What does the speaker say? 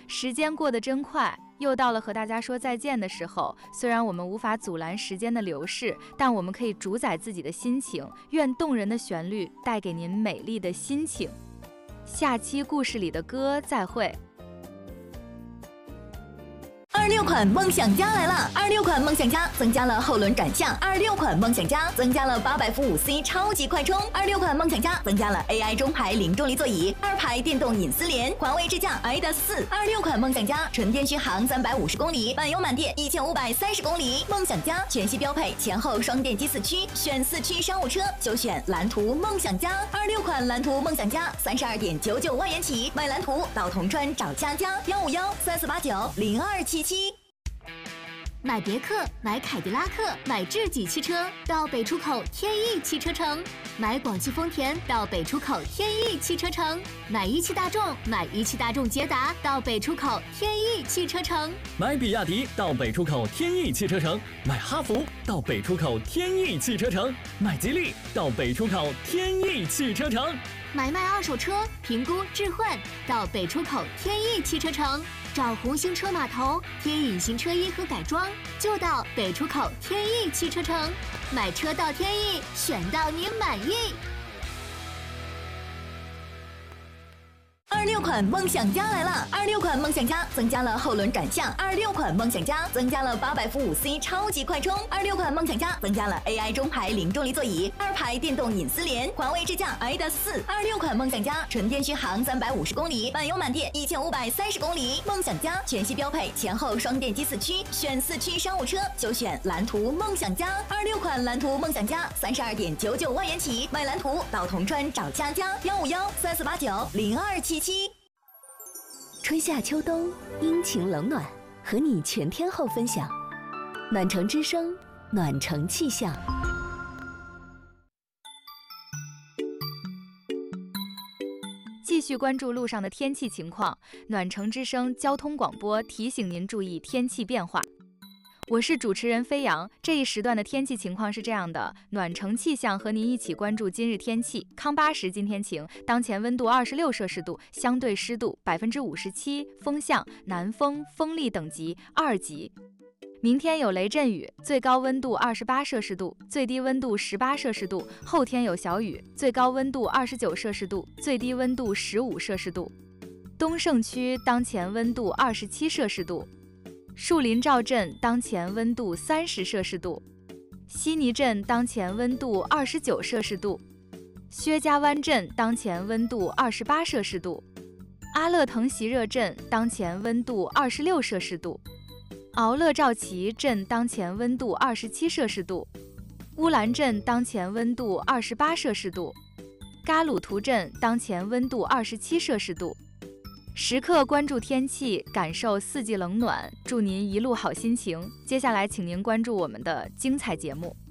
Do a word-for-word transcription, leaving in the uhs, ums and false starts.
时间过得真快，又到了和大家说再见的时候。虽然我们无法阻拦时间的流逝，但我们可以主宰自己的心情。愿动人的旋律带给您美丽的心情。下期故事里的歌，再会。 二六款梦想家来了！二六款梦想家增加了后轮转向，二六款梦想家增加了八百伏五 C 超级快充，二六款梦想家增加了 A I 中排零重力座椅，二排电动隐私联，环卫智驾 I D A S 四。二六款梦想家纯电续航三百五十公里，满油满电一千五百三十公里。梦想家全系标配前后双电机四驱，选四驱商务车就选蓝图梦想家。二六款蓝图梦想家三十二点九九万元起，买蓝图到铜川找佳佳，幺五幺三四八九零二七七。 买别克，买凯迪拉克，买智己汽车到北出口天翼汽车城；买广汽丰田到北出口天翼汽车城；买一汽大众，买一汽大众捷达到北出口天翼汽车城； 买比亚迪到北出口天翼汽车城；买哈弗到北出口天翼汽车城；买吉利到北出口天翼汽车城。 买卖二手车，评估置换到北出口天翼汽车城。找红星车码头贴隐形车衣和改装，就到北出口天翼汽车城。买车到天翼，选到你满意。 二六款梦想家来了！二六款梦想家增加了后轮转向，二六款梦想家增加了八百伏五 C 超级快充，二六款梦想家增加了 A I 中排零重力座椅，二排电动隐私联，环卫智驾 I D A S 四。二六款梦想家纯电续航三百五十公里，满油满电一千五百三十公里。梦想家全系标配前后双电机四驱，选四驱商务车就选蓝图梦想家。二六款蓝图梦想家三十二点九九万元起，买蓝图到铜川找佳佳，幺五幺三四八九零二七七。春夏秋冬，阴晴冷暖，和你全天候分享。暖城之声，暖城气象。 继续关注路上的天气情况，暖城之声交通广播提醒您注意天气变化。我是主持人飞扬，这一时段的天气情况是这样的：暖城气象和您一起关注今日天气。康巴什今天晴，当前温度二十六摄氏度，相对湿度百分之五十七，风向南风，风力等级二级。明天有雷阵雨，最高温度二十八摄氏度，最低温度十八摄氏度。后天有小雨，最高温度二十九摄氏度，最低温度十五摄氏度。东胜区当前温度二十七摄氏度。树林赵镇当前温度三十摄氏度，悉尼镇当前温度二十九摄氏度，薛家湾镇当前温度二十八摄氏度，阿勒腾席热镇当前温度二十六摄氏度，敖勒赵旗镇当前温度二十七摄氏度，乌兰镇当前温度二十八摄氏度，嘎鲁图镇当前温度二十七摄氏度。时刻关注天气，感受四季冷暖，祝您一路好心情。接下来请您关注我们的精彩节目。